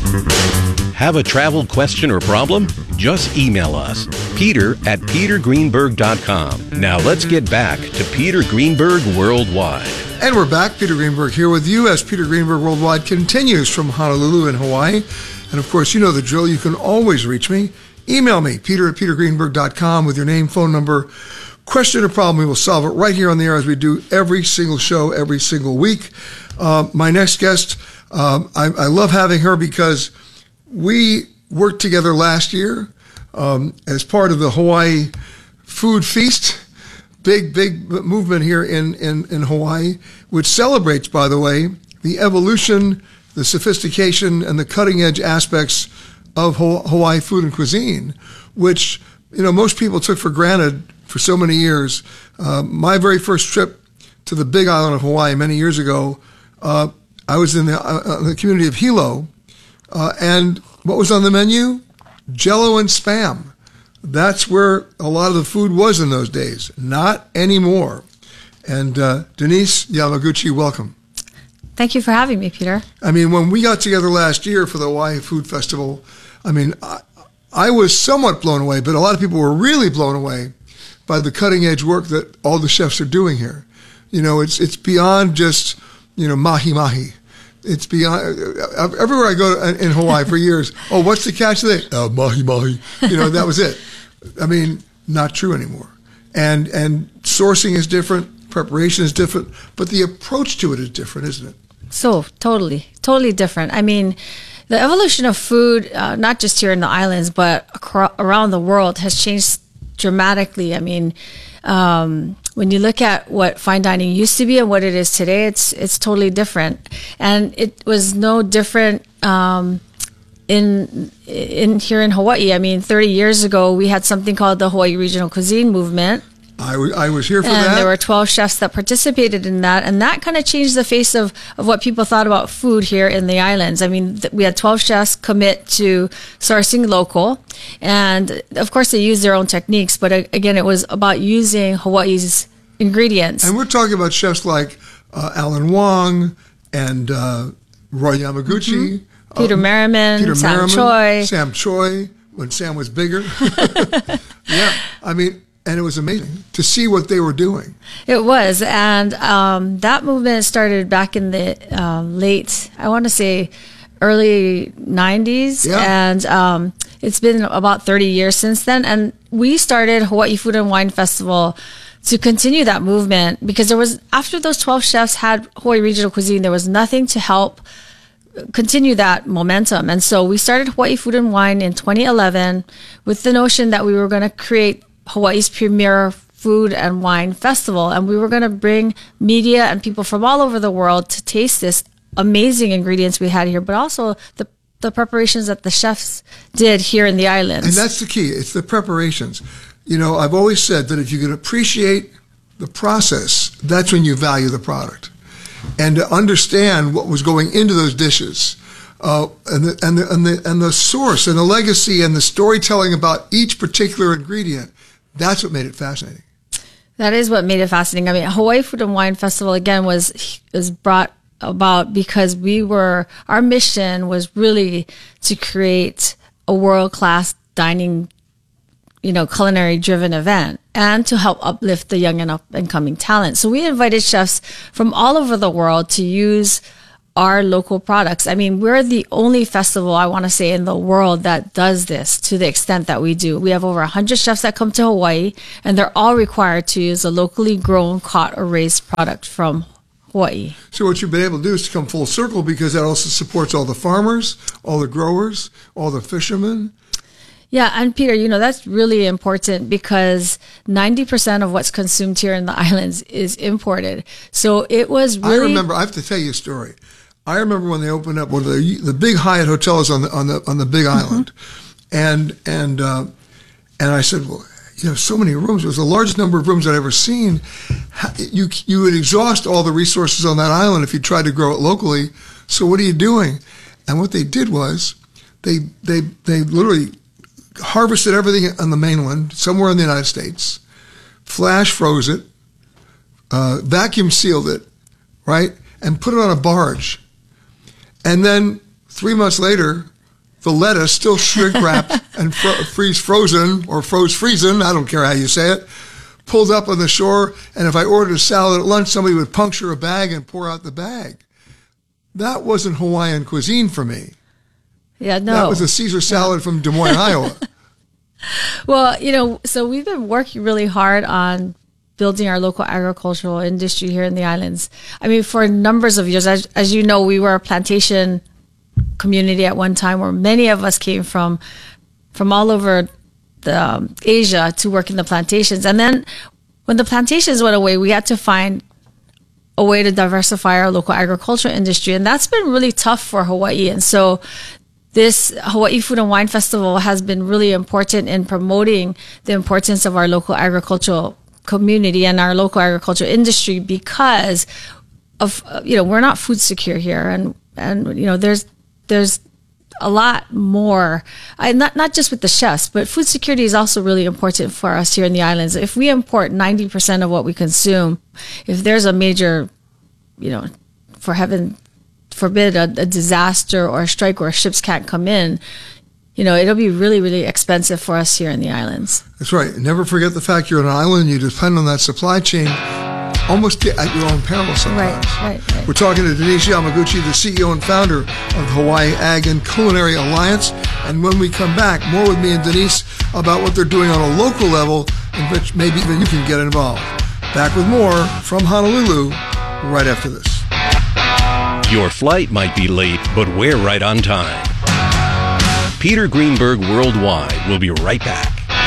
Have a travel question or problem? Just email us, peter@petergreenberg.com. Now let's get back to Peter Greenberg Worldwide. And we're back. Peter Greenberg here with you as Peter Greenberg Worldwide continues from Honolulu in Hawaii. And of course, you know the drill. You can always reach me. Email me, peter@petergreenberg.com with your name, phone number, question or problem. We will solve it right here on the air as we do every single show, every single week. My next guest, I love having her because we worked together last year as part of the Hawaii Food Feast. Big movement here in Hawaii, which celebrates, by the way, the evolution, the sophistication, and the cutting-edge aspects of Hawaii food and cuisine, which, you know, most people took for granted for so many years. My very first trip to the Big Island of Hawaii many years ago, I was in the community of Hilo, and what was on the menu? Jello and Spam. That's where a lot of the food was in those days. Not anymore. And Denise Yamaguchi, welcome. Thank you for having me, Peter. I mean, when we got together last year for the Hawaii Food Festival, I mean, I was somewhat blown away, but a lot of people were really blown away by the cutting-edge work that all the chefs are doing here. You know, it's beyond just, you know, mahi-mahi. It's beyond, everywhere I go in Hawaii for years, oh, what's the catch today? Oh, mahi-mahi. You know, that was it. I mean, not true anymore. And sourcing is different, preparation is different, but the approach to it is different, isn't it? So, totally different. I mean, the evolution of food, not just here in the islands, but around the world has changed dramatically. I mean, when you look at what fine dining used to be and what it is today, it's totally different. And it was no different in here in Hawaii. I mean, 30 years ago, we had something called the Hawaii Regional Cuisine Movement. I was here for that. And there were 12 chefs that participated in that. And that kind of changed the face of what people thought about food here in the islands. I mean, we had 12 chefs commit to sourcing local. And of course, they used their own techniques. But again, it was about using Hawaii's ingredients. And we're talking about chefs like Alan Wong and Roy Yamaguchi. Mm-hmm. Peter Merriman, Sam Choi. Sam Choi, when Sam was bigger. Yeah, I mean, and it was amazing to see what they were doing. It was, and that movement started back in the late, I want to say, early 90s, yeah. And it's been about 30 years since then. And we started Hawaii Food and Wine Festival to continue that movement because there was, after those 12 chefs had Hawaii Regional Cuisine, there was nothing to help continue that momentum. And so we started Hawaii Food and Wine in 2011 with the notion that we were going to create Hawaii's premier food and wine festival. And we were going to bring media and people from all over the world to taste this amazing ingredients we had here, but also the preparations that the chefs did here in the islands. And that's the key. It's the preparations. You know, I've always said that if you can appreciate the process, that's when you value the product. And to understand what was going into those dishes, and the source and the legacy and the storytelling about each particular ingredient, that's what made it fascinating. That is what made it fascinating. I mean, Hawaii Food and Wine Festival again was brought about because our mission was really to create a world-class dining, culinary driven event and to help uplift the young and up and coming talent. So we invited chefs from all over the world to use our local products. I mean, we're the only festival, I want to say, in the world that does this to the extent that we do. We have over 100 chefs that come to Hawaii, and they're all required to use a locally grown, caught, or raised product from Hawaii. So what you've been able to do is to come full circle because that also supports all the farmers, all the growers, all the fishermen. Yeah, and Peter, that's really important because 90% of what's consumed here in the islands is imported. So it was really... I have to tell you a story. I remember when they opened up one of the big Hyatt hotels on the Big Island, and I said, well, so many rooms. It was the largest number of rooms I'd ever seen. You would exhaust all the resources on that island if you tried to grow it locally. So what are you doing? And what they did was they literally harvested everything on the mainland, somewhere in the United States, flash froze it, vacuum sealed it, right, and put it on a barge. And then 3 months later, the lettuce still shrink wrapped and freeze frozen or froze freezing, I don't care how you say it, pulled up on the shore. And if I ordered a salad at lunch, somebody would puncture a bag and pour out the bag. That wasn't Hawaiian cuisine for me. Yeah, no. That was a Caesar salad from Des Moines, Iowa. Well, so we've been working really hard on building our local agricultural industry here in the islands. I mean, for numbers of years, as you know, we were a plantation community at one time where many of us came from all over Asia to work in the plantations. And then when the plantations went away, we had to find a way to diversify our local agricultural industry. And that's been really tough for Hawaii. And so this Hawaii Food and Wine Festival has been really important in promoting the importance of our local agricultural community and our local agricultural industry because of, we're not food secure here. And there's a lot more, not just with the chefs, but food security is also really important for us here in the islands. If we import 90% of what we consume, if there's a major, for heaven forbid, a disaster or a strike where ships can't come in, it'll be really, really expensive for us here in the islands. That's right. Never forget the fact you're an island. You depend on that supply chain almost at your own peril sometimes. Right. We're talking to Denise Yamaguchi, the CEO and founder of the Hawaii Ag and Culinary Alliance. And when we come back, more with me and Denise about what they're doing on a local level in which maybe even you can get involved. Back with more from Honolulu right after this. Your flight might be late, but we're right on time. Peter Greenberg Worldwide will be right back.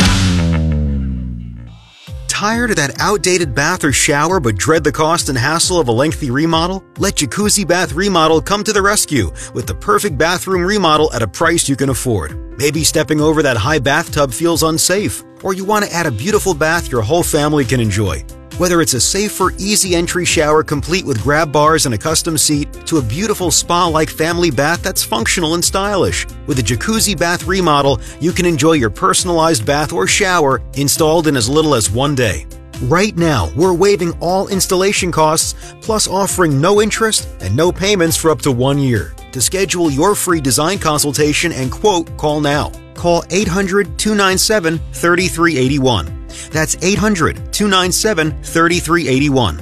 Tired of that outdated bath or shower but dread the cost and hassle of a lengthy remodel? Let Jacuzzi Bath Remodel come to the rescue with the perfect bathroom remodel at a price you can afford. Maybe stepping over that high bathtub feels unsafe, or you want to add a beautiful bath your whole family can enjoy. Whether it's a safer, easy entry shower complete with grab bars and a custom seat to a beautiful spa-like family bath that's functional and stylish. With a Jacuzzi Bath Remodel, you can enjoy your personalized bath or shower installed in as little as 1 day. Right now, we're waiving all installation costs, plus offering no interest and no payments for up to 1 year. To schedule your free design consultation and quote, call now. Call 800-297-3381. That's 800-297-3381.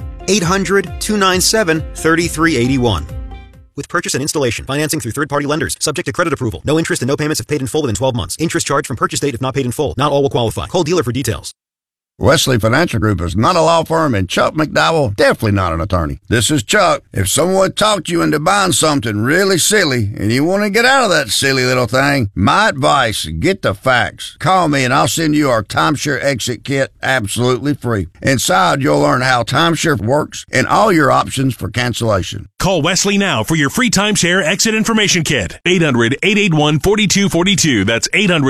800-297-3381. With purchase and installation, financing through third-party lenders, subject to credit approval. No interest and no payments if paid in full within 12 months. Interest charged from purchase date if not paid in full. Not all will qualify. Call dealer for details. Wesley Financial Group is not a law firm, and Chuck McDowell definitely not an attorney. This is Chuck. If someone talked you into buying something really silly and you want to get out of that silly little thing, my advice, get the facts. Call me and I'll send you our timeshare exit kit absolutely free. Inside, you'll learn how timeshare works and all your options for cancellation. Call Wesley now for your free timeshare exit information kit. 800-881-4242. That's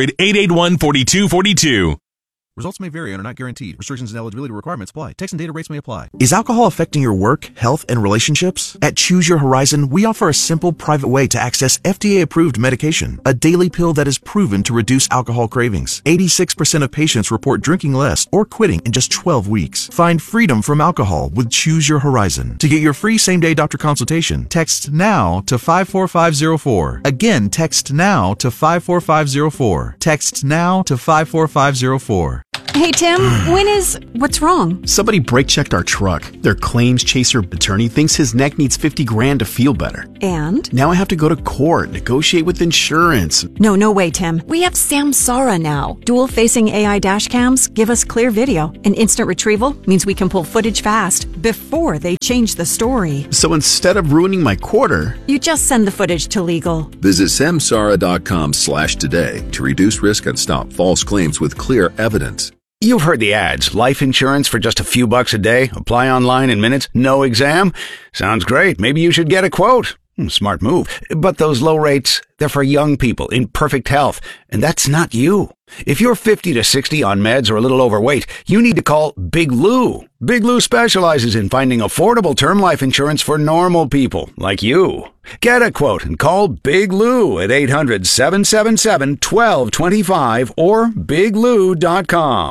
800-881-4242. Results may vary and are not guaranteed. Restrictions and eligibility requirements apply. Text and data rates may apply. Is alcohol affecting your work, health, and relationships? At Choose Your Horizon, we offer a simple, private way to access FDA-approved medication, a daily pill that is proven to reduce alcohol cravings. 86% of patients report drinking less or quitting in just 12 weeks. Find freedom from alcohol with Choose Your Horizon. To get your free same-day doctor consultation, text NOW to 54504. Again, text NOW to 54504. Text NOW to 54504. Hey, Tim, what's wrong? Somebody brake-checked our truck. Their claims chaser attorney thinks his neck needs $50,000 to feel better. And? Now I have to go to court, negotiate with insurance. No way, Tim. We have Samsara now. Dual-facing AI dash cams give us clear video, and instant retrieval means we can pull footage fast before they change the story. So instead of ruining my quarter, you just send the footage to legal. Visit samsara.com/today to reduce risk and stop false claims with clear evidence. You've heard the ads. Life insurance for just a few bucks a day. Apply online in minutes. No exam. Sounds great. Maybe you should get a quote. Smart move. But those low rates, they're for young people in perfect health. And that's not you. If you're 50 to 60 on meds or a little overweight, you need to call Big Lou. Big Lou specializes in finding affordable term life insurance for normal people like you. Get a quote and call Big Lou at 800-777-1225 or biglou.com.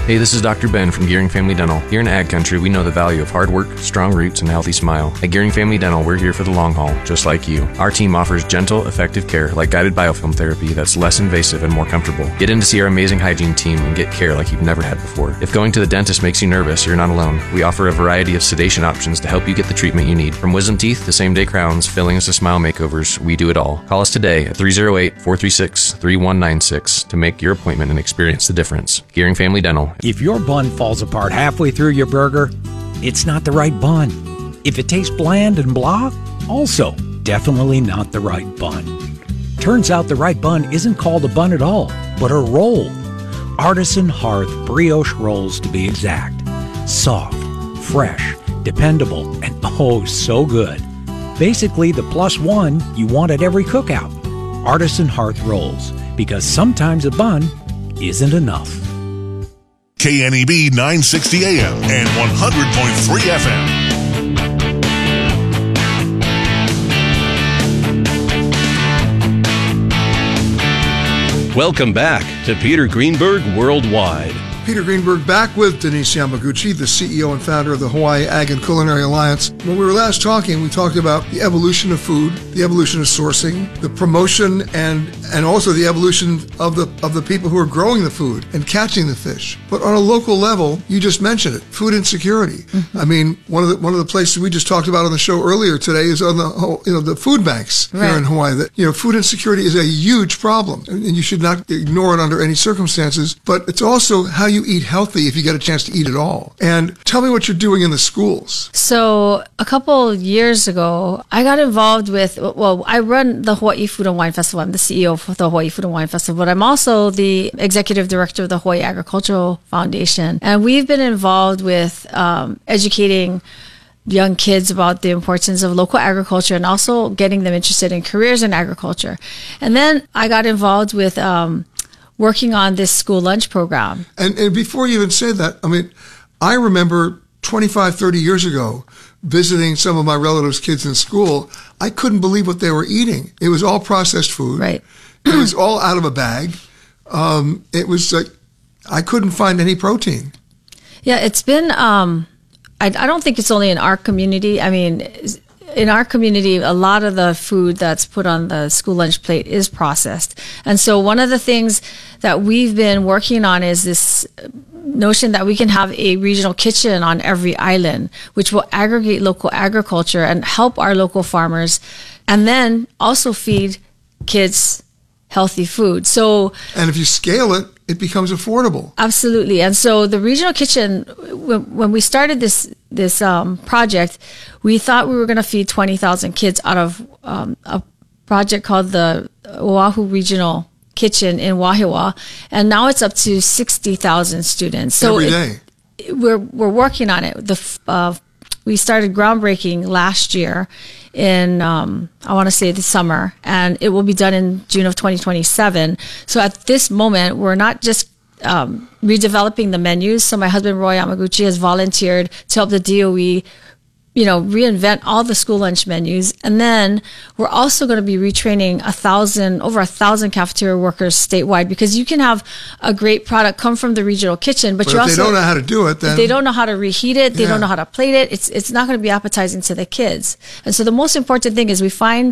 Hey, this is Dr. Ben from Gearing Family Dental. Here in Ag Country, we know the value of hard work, strong roots, and a healthy smile. At Gearing Family Dental, we're here for the long haul, just like you. Our team offers gentle, effective care like guided biofilm therapy that's less invasive and more comfortable. Get in to see our amazing hygiene team and get care like you've never had before. If going to the dentist makes you nervous, you're not alone. We offer a variety of sedation options to help you get the treatment you need. From wisdom teeth to same-day crowns, fillings to smile makeovers, we do it all. Call us today at 308-436-3196 to make your appointment and experience the difference. Gearing Family Dental. If your bun falls apart halfway through your burger, it's not the right bun. If it tastes bland and blah, also definitely not the right bun. Turns out the right bun isn't called a bun at all, but a roll. Artisan Hearth brioche rolls to be exact. Soft, fresh, dependable, and oh so good. Basically the +1 you want at every cookout. Artisan Hearth rolls, because sometimes a bun isn't enough. KNEB 960 AM and 100.3 FM. Welcome back to Peter Greenberg Worldwide. Peter Greenberg back with Denise Yamaguchi, the CEO and founder of the Hawaii Ag and Culinary Alliance. When we were last talking, we talked about the evolution of food, the evolution of sourcing, the promotion, and also the evolution of the people who are growing the food and catching the fish. But on a local level, you just mentioned it, food insecurity. Mm-hmm. I mean, one of the places we just talked about on the show earlier today is on the food banks here in Hawaii. That food insecurity is a huge problem, and you should not ignore it under any circumstances. But it's also how you eat healthy if you get a chance to eat at all. And tell me what you're doing in the schools. So a couple years ago, I got involved with, I run the Hawaii Food and Wine Festival. I'm the CEO of the Hawaii Food and Wine Festival, but I'm also the executive director of the Hawaii Agricultural Foundation. And we've been involved with educating young kids about the importance of local agriculture and also getting them interested in careers in agriculture. And then I got involved with working on this school lunch program. And before you even say that, I mean, I remember 25, 30 years ago visiting some of my relatives' kids in school. I couldn't believe what they were eating. It was all processed food. Right. It was all out of a bag. It was like, I couldn't find any protein. Yeah, it's been, I don't think it's only in our community. I mean, in our community, a lot of the food that's put on the school lunch plate is processed. And so one of the things that we've been working on is this notion that we can have a regional kitchen on every island, which will aggregate local agriculture and help our local farmers, and then also feed kids healthy food. And if you scale it, it becomes affordable. Absolutely. And so the regional kitchen, when we started this project, we thought we were going to feed 20,000 kids out of a project called the Oahu Regional Kitchen in Wahiawa, and now it's up to 60,000 students. So every day. We're working on it. We started groundbreaking last year in, I want to say the summer, and it will be done in June of 2027. So at this moment, we're not just redeveloping the menus. So my husband, Roy Yamaguchi, has volunteered to help the DOE, reinvent all the school lunch menus. And then we're also going to be retraining over 1,000 cafeteria workers statewide, because you can have a great product come from the regional kitchen, but you if also, they don't know how to do it, then if they don't know how to reheat it, they don't know how to plate it, it's not going to be appetizing to the kids. And so the most important thing is we find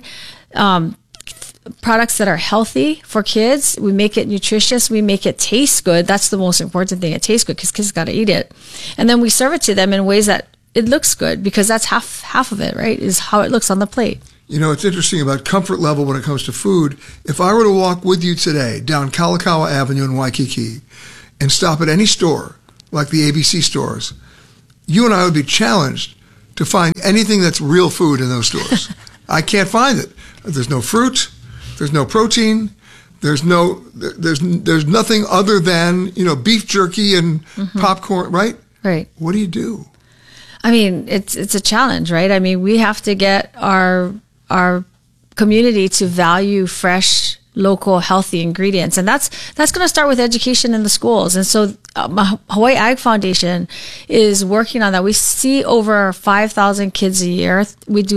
products that are healthy for kids. We make it nutritious. We make it taste good. That's the most important thing. It tastes good because kids got to eat it. And then we serve it to them in ways that it looks good, because that's half of it, right? Is how it looks on the plate. It's interesting about comfort level when it comes to food. If I were to walk with you today down Kalakaua Avenue in Waikiki and stop at any store, like the ABC stores, you and I would be challenged to find anything that's real food in those stores. I can't find it. There's no fruit. There's no protein. There's nothing other than, beef jerky and popcorn, right? Right. What do you do? I mean, it's a challenge, right? I mean, we have to get our community to value fresh, local, healthy ingredients, and that's going to start with education in the schools. And so, Hawaii Ag Foundation is working on that. We see over 5,000 kids a year. We do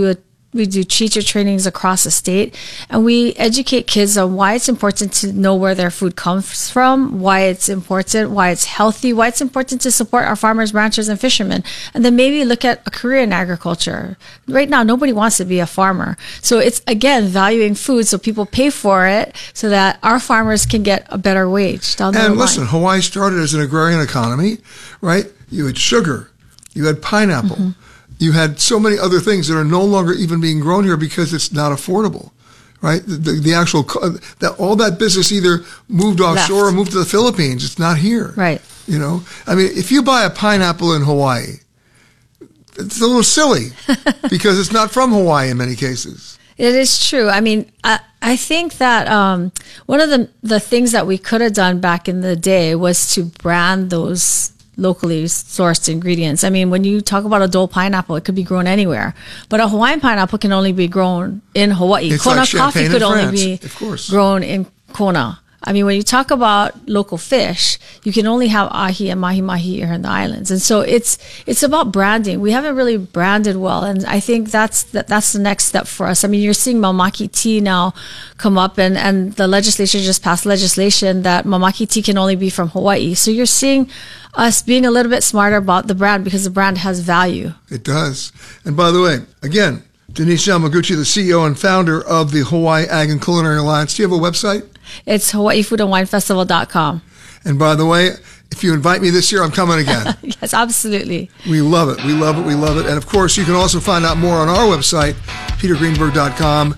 We do teacher trainings across the state, and we educate kids on why it's important to know where their food comes from, why it's important, why it's healthy, why it's important to support our farmers, ranchers, and fishermen, and then maybe look at a career in agriculture. Right now, nobody wants to be a farmer. So it's, again, valuing food so people pay for it so that our farmers can get a better wage down the line. And listen, Hawaii started as an agrarian economy, right? You had sugar, you had pineapple. Mm-hmm. You had so many other things that are no longer even being grown here because it's not affordable, right? The actual, all that business either moved offshore or moved to the Philippines. It's not here. Right. You know, I mean, if you buy a pineapple in Hawaii, it's a little silly because it's not from Hawaii in many cases. It is true. I mean, I think that one of the things that we could have done back in the day was to brand those locally sourced ingredients. I mean, when you talk about a Dole pineapple, it could be grown anywhere, but a Hawaiian pineapple can only be grown in Hawaii. It's Kona like coffee could only be grown in Kona. I mean, when you talk about local fish, you can only have ahi and mahi-mahi here in the islands. And so it's about branding. We haven't really branded well. And I think that's the next step for us. I mean, you're seeing mamaki tea now come up and the legislature just passed legislation that mamaki tea can only be from Hawaii. So you're seeing us being a little bit smarter about the brand because the brand has value. It does. And by the way, again, Denise Yamaguchi, the CEO and founder of the Hawaii Ag and Culinary Alliance. Do you have a website? It's HawaiiFoodAndWineFestival.com. And by the way, if you invite me this year, I'm coming again. Yes, absolutely. We love it. We love it. We love it. And of course, you can also find out more on our website, petergreenberg.com.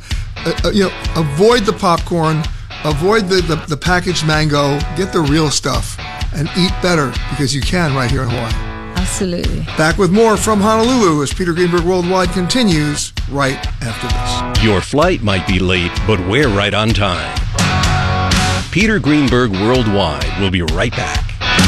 Avoid the popcorn, avoid the packaged mango, get the real stuff, and eat better because you can right here in Hawaii. Absolutely. Back with more from Honolulu as Peter Greenberg Worldwide continues right after this. Your flight might be late, but we're right on time. Peter Greenberg Worldwide will be right back.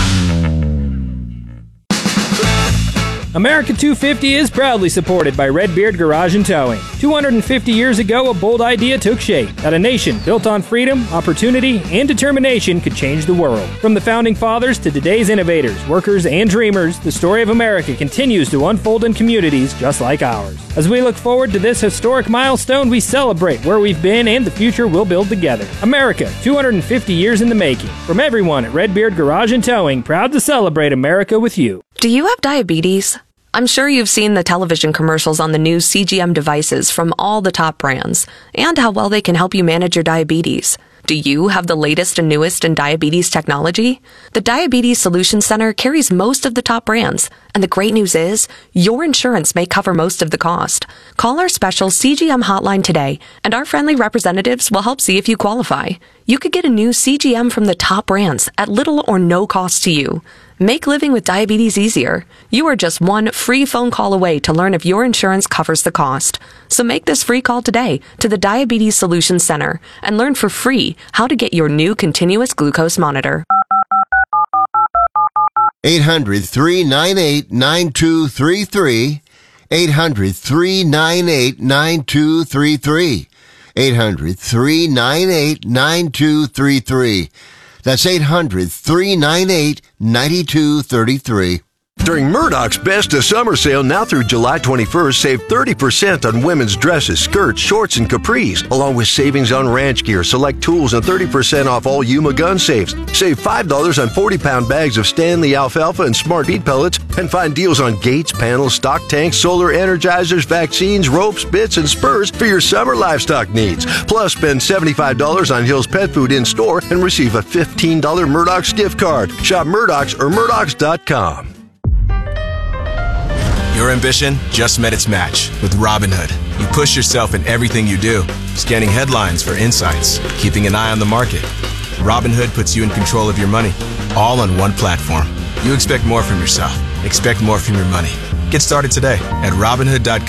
America 250 is proudly supported by Redbeard Garage and Towing. 250 years ago, a bold idea took shape that a nation built on freedom, opportunity, and determination could change the world. From the founding fathers to today's innovators, workers, and dreamers, the story of America continues to unfold in communities just like ours. As we look forward to this historic milestone, we celebrate where we've been and the future we'll build together. America, 250 years in the making. From everyone at Redbeard Garage and Towing, proud to celebrate America with you. Do you have diabetes? I'm sure you've seen the television commercials on the new CGM devices from all the top brands and how well they can help you manage your diabetes. Do you have the latest and newest in diabetes technology? The Diabetes Solutions Center carries most of the top brands, and the great news is your insurance may cover most of the cost. Call our special CGM hotline today, and our friendly representatives will help see if you qualify. You could get a new CGM from the top brands at little or no cost to you. Make living with diabetes easier. You are just one free phone call away to learn if your insurance covers the cost. So make this free call today to the Diabetes Solutions Center and learn for free how to get your new continuous glucose monitor. 800-398-9233. 800-398-9233. 800-398-9233. That's 800-398-9233. During Murdoch's Best of Summer Sale now through July 21st, save 30% on women's dresses, skirts, shorts, and capris, along with savings on ranch gear, select tools, and 30% off all Yuma gun safes. Save $5 on 40-pound bags of Stanley alfalfa and Smart Meat pellets, and find deals on gates, panels, stock tanks, solar energizers, vaccines, ropes, bits, and spurs for your summer livestock needs. Plus, spend $75 on Hill's Pet Food in-store and receive a $15 Murdoch's gift card. Shop Murdoch's or Murdoch's.com. Your ambition just met its match with Robinhood. You push yourself in everything you do, scanning headlines for insights, keeping an eye on the market. Robinhood puts you in control of your money, all on one platform. You expect more from yourself. Expect more from your money. Get started today at Robinhood.com.